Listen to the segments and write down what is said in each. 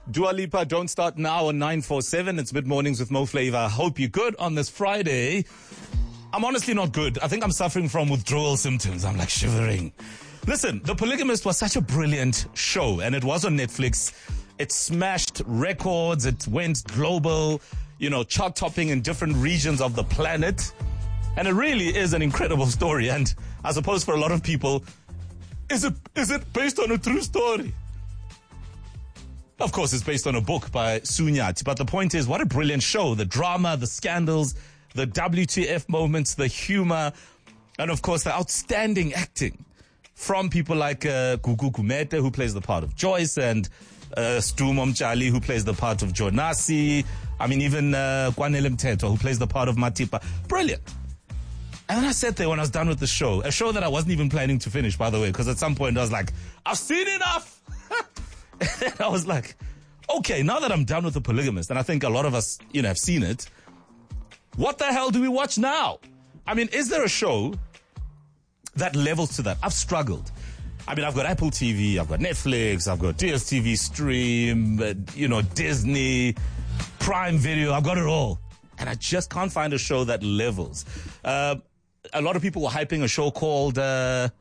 Dua Lipa, Don't Start Now on 947. It's mid-mornings with Mo Flavor. I hope you're good on this Friday. I'm honestly not good. I think I'm suffering from withdrawal symptoms. I'm like shivering. Listen, The Polygamist was such a brilliant show, and it was on Netflix. It smashed records. It went global, chart topping in different regions of the planet. And it really is an incredible story. And I suppose for a lot of people, is it based on a true story? Of course, it's based on a book by Sunyati. But the point is, what a brilliant show. The drama, the scandals, the WTF moments, the humor, and of course, the outstanding acting from people like Gugu Gumede, who plays the part of Joyce, and Stu Momchali, who plays the part of Jonasi. I mean, even Kwanele Mteto, who plays the part of Matipa. Brilliant. And then I sat there when I was done with the show, a show that I wasn't even planning to finish, by the way, because at some point I was like, I've seen enough. And I was like, okay, now that I'm done with The Polygamist, and I think a lot of us, have seen it, what the hell do we watch now? I mean, is there a show that levels to that? I've struggled. I mean, I've got Apple TV, I've got Netflix, I've got DSTV Stream, Disney, Prime Video, I've got it all. And I just can't find a show that levels. A lot of people were hyping a show called I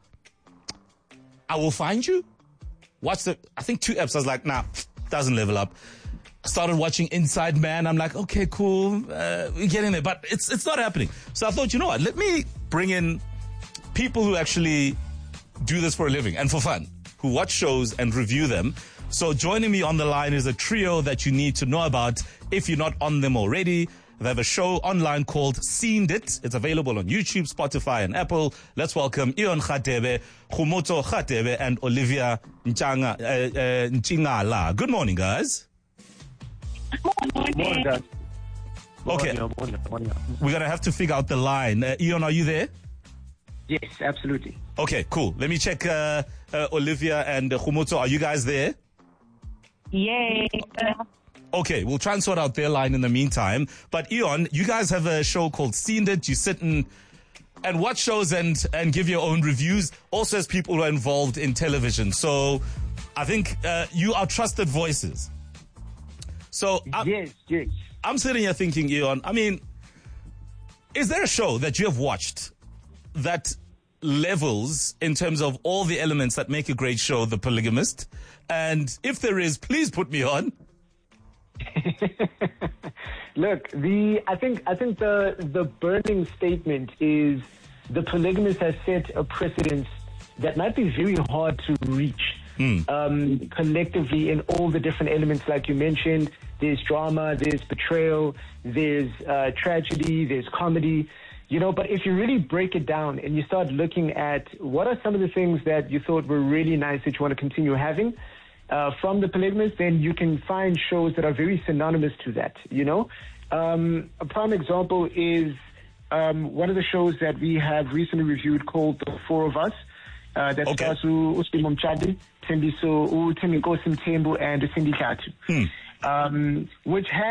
Will Find You. Watched it, I think 2 episodes. I was like, nah, doesn't level up. I started watching Inside Man. I'm like, okay, cool. We're getting there, but it's not happening. So I thought, you know what? Let me bring in people who actually do this for a living and for fun, who watch shows and review them. So joining me on the line is a trio that you need to know about if you're not on them already. They have a show online called Seen It. It's available on YouTube, Spotify, and Apple. Let's welcome Ion Khatebe, Khumoto Khatebe, and Olivia Nchingala. Good morning, guys. Morning, guys. Okay. Morning. We're going to have to figure out the line. Ion, are you there? Yes, absolutely. Okay, cool. Let me check Olivia and Khumoto. Are you guys there? Yay. Okay, we'll try and sort out their line in the meantime. But Ion, you guys have a show called Seen It. You sit and watch shows and give your own reviews, also as people who are involved in television. So I think you are trusted voices. So Yes. I'm sitting here thinking, Ion, I mean, is there a show that you have watched that levels in terms of all the elements that make a great show, The Polygamist? And if there is, please put me on. Look, I think the burning statement is The Polygamist has set a precedence that might be very hard to reach. Collectively in all the different elements, like you mentioned, there's drama, there's betrayal, there's tragedy, there's comedy. But if you really break it down and you start looking at what are some of the things that you thought were really nice that you want to continue having from The Polygamist, then you can find shows that are very synonymous to that, A prime example is one of the shows that we have recently reviewed called The Four of Us. That stars Stu Momchali, Thembiso Mthembu, and Cindy Katu, which has